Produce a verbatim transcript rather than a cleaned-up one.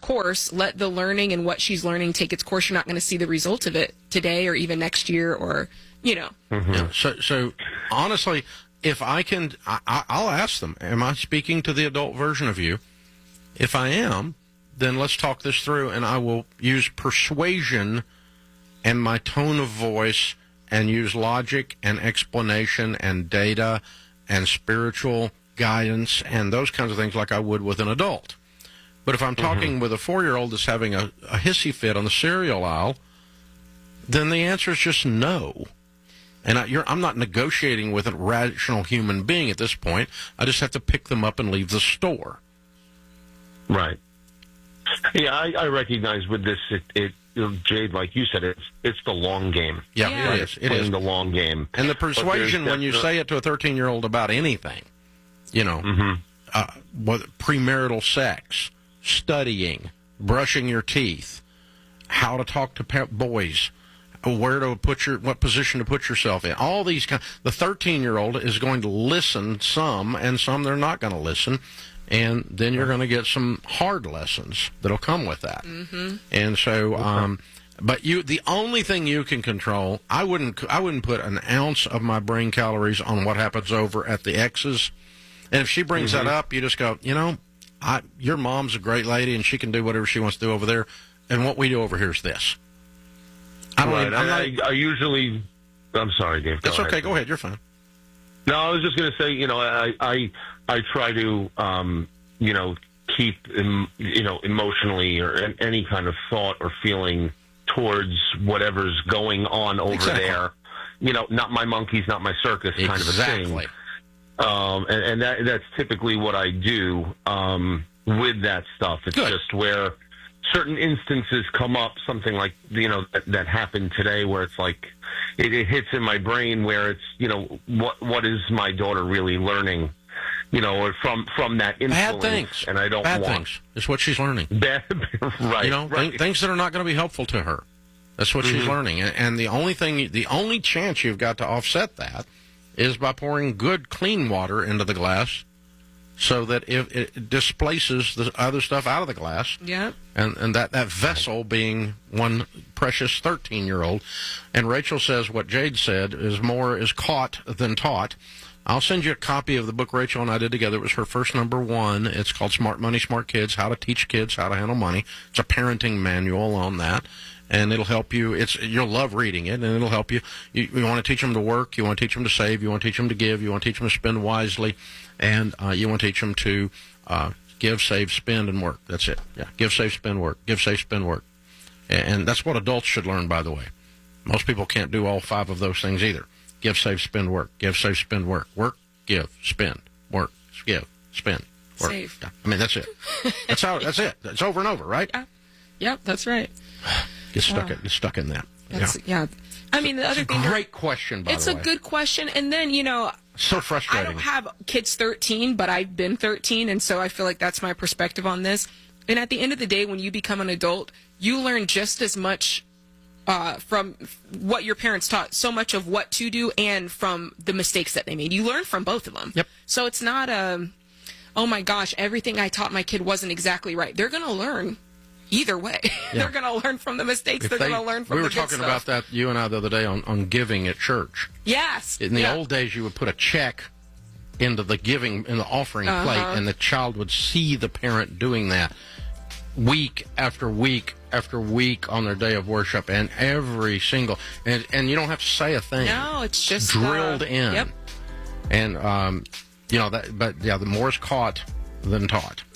course, let the learning and what she's learning take its course. You're not going to see the result of it today or even next year or, you know. Mm-hmm. Yeah. So, so honestly, if I can, I, I'll ask them, am I speaking to the adult version of you? If I am, then let's talk this through, and I will use persuasion and my tone of voice and use logic and explanation and data and spiritual guidance and those kinds of things like I would with an adult. But if I'm talking mm-hmm. with a four-year-old that's having a, a hissy fit on the cereal aisle, then the answer is just no. And I, you're, I'm not negotiating with a rational human being at this point. I just have to pick them up and leave the store. Right. Yeah, I, I recognize with this, it, it you know, Jade, like you said, it's it's the long game. Yeah, yeah. it is. It Playing is the long game. And the persuasion, when you say it to a thirteen-year-old about anything, you know, mm-hmm. uh, what, premarital sex, studying, brushing your teeth, how to talk to pe- boys, where to put your, what position to put yourself in, all these kind. The thirteen-year-old is going to listen some, and some they're not going to listen. And then you're going to get some hard lessons that'll come with that. Mm-hmm. And so, um, but you, the only thing you can control, I wouldn't, I wouldn't put an ounce of my brain calories on what happens over at the X's. And if she brings mm-hmm. that up, you just go, you know, I, your mom's a great lady and she can do whatever she wants to do over there. And what we do over here is this. I don't right. even, I'm I, not, I, I usually, I'm sorry, Dave. That's okay. Ahead. Go ahead. You're fine. No, I was just going to say, you know, I, I, I try to, um, you know, keep, em, you know, emotionally or an, any kind of thought or feeling towards whatever's going on over exactly. there. You know, not my monkeys, not my circus kind exactly. of a thing. Um, and, and that, that's typically what I do um, with that stuff. It's Good. just where certain instances come up, something like, you know, that, that happened today where it's like, it, it hits in my brain where it's, you know, what what is my daughter really learning, you know, or from, from that influence. Bad things. And I don't Bad want. things is what she's learning. Bad, right. You know, right. th- things that are not going to be helpful to her. That's what mm-hmm. she's learning. And, and the only thing, the only chance you've got to offset that is by pouring good, clean water into the glass so that if it displaces the other stuff out of the glass. Yeah. And and that, that vessel being one precious thirteen-year-old. And Rachel says what Jade said is more is caught than taught. I'll send you a copy of the book Rachel and I did together. It was her first number one. It's called Smart Money, Smart Kids, How to Teach Kids How to Handle Money. It's a parenting manual on that. And it'll help you. It's you'll love reading it, and it'll help you. You, you want to teach them to work. You want to teach them to save. You want to teach them to give. You want to teach them to spend wisely. And uh, you want to teach them to uh, give, save, spend, and work. That's it. Yeah, give, save, spend, work. Give, save, spend, work. And, and that's what adults should learn, by the way. Most people can't do all five of those things either. Give, save, spend, work. Give, save, spend, work. Work, give, spend, work, give, spend, work. Save. Yeah. I mean, that's it. That's how. That's it. It's over and over, right? Yeah. Yep, that's right. Get stuck. Wow. In, get stuck in that. That's, yeah. yeah. I mean, the other it's a thing. Great question, by it's the a way. good question, and then you know. So frustrating. I don't have kids thirteen, but I've been thirteen, and so I feel like that's my perspective on this. And at the end of the day, when you become an adult, you learn just as much uh, from what your parents taught, so much of what to do, and from the mistakes that they made. You learn from both of them. Yep. So it's not a, oh my gosh, everything I taught my kid wasn't exactly right. They're going to learn either way. Yeah. They're going to learn from the mistakes. If They're they, going to learn from we the were good talking stuff. about that, you and I, the other day on, on giving at church. Yes. In the yeah. old days, you would put a check into the giving, in the offering uh-huh. plate, and the child would see the parent doing that week after week after week on their day of worship, and every single, and, and you don't have to say a thing. No, it's just drilled uh, in. Yep. And, um, you know, that, but yeah, the more is caught than taught.